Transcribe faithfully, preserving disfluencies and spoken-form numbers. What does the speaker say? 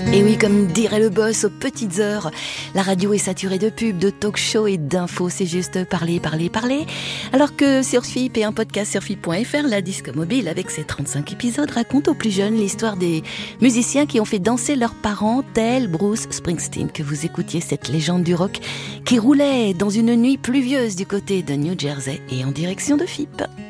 Et oui, comme dirait le boss aux petites heures, la radio est saturée de pubs, de talk-shows et d'infos. C'est juste parler, parler, parler. Alors que sur F I P et un podcast sur F I P point F R, la disque mobile avec ses trente-cinq épisodes raconte aux plus jeunes l'histoire des musiciens qui ont fait danser leurs parents, tel Bruce Springsteen, que vous écoutiez, cette légende du rock qui roulait dans une nuit pluvieuse du côté de New Jersey et en direction de F I P.